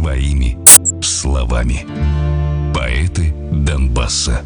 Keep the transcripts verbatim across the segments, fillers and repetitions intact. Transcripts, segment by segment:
своими словами. Поэты Донбасса.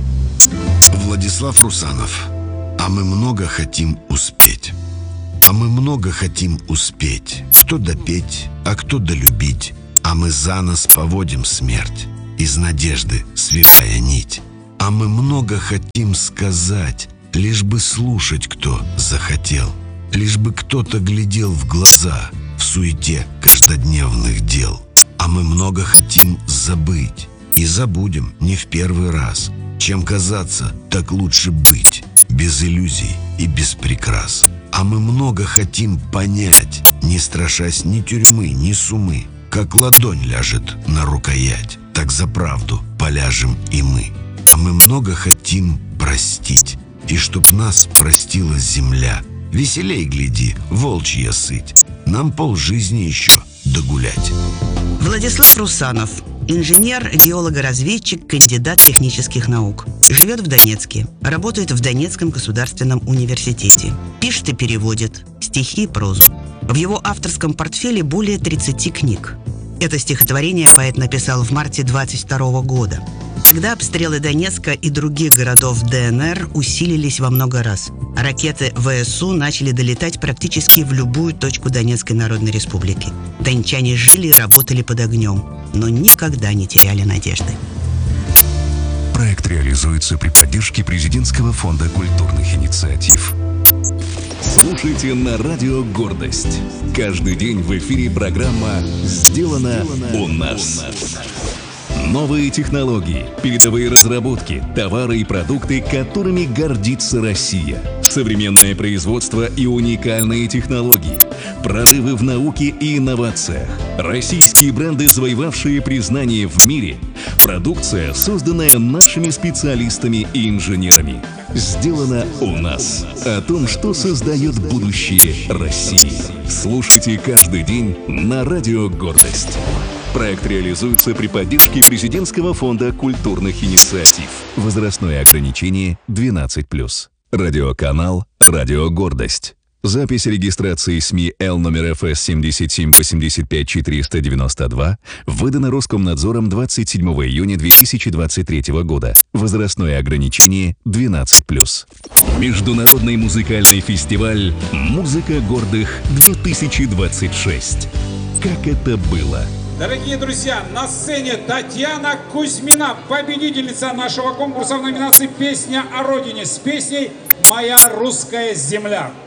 Владислав Русанов. А мы много хотим успеть. А мы много хотим успеть. Кто допеть, а кто долюбить. А мы за нас поводим смерть. Из надежды свивая нить. А мы много хотим сказать, лишь бы слушать кто захотел. Лишь бы кто-то глядел в глаза в суете каждодневных дел. А мы много хотим забыть. И забудем не в первый раз. Чем казаться, так лучше быть. Без иллюзий и без прикрас. А мы много хотим понять, не страшась ни тюрьмы, ни сумы. Как ладонь ляжет на рукоять, так за правду поляжем и мы. А мы много хотим простить, и чтоб нас простила земля. Веселей гляди, волчья сыть, нам полжизни еще догулять. Владислав Русанов. Инженер, геолого-разведчик, кандидат технических наук. Живет в Донецке. Работает в Донецком государственном университете. Пишет и переводит стихи и прозу. В его авторском портфеле более тридцати книг. Это стихотворение поэт написал в марте двадцать второго года. Тогда обстрелы Донецка и других городов ДНР усилились во много раз. Ракеты ВСУ начали долетать практически в любую точку Донецкой Народной Республики. Дончане жили и работали под огнем, но никогда не теряли надежды. Проект реализуется при поддержке Президентского фонда культурных инициатив. Слушайте на радио «Гордость». Каждый день в эфире программа «Сделано у нас». Новые технологии, передовые разработки, товары и продукты, которыми гордится Россия. Современное производство и уникальные технологии. Прорывы в науке и инновациях. Российские бренды, завоевавшие признание в мире. Продукция, созданная нашими специалистами и инженерами. Сделано у нас. О том, что создает будущее России. Слушайте каждый день на радио «Гордость». Проект реализуется при поддержке Президентского фонда культурных инициатив. Возрастное ограничение двенадцать плюс. Радиоканал «Радио Гордость». Запись регистрации СМИ Л номер ФС семьдесят семь восемьдесят пять четыреста девяносто два выдано Роскомнадзором двадцать седьмого июня две тысячи двадцать третьего года. Возрастное ограничение двенадцать плюс. Международный музыкальный фестиваль «Музыка гордых-две тысячи двадцать шесть». Как это было? Дорогие друзья, на сцене Татьяна Кузьмина, победительница нашего конкурса в номинации «Песня о Родине» с песней «Моя русская земля».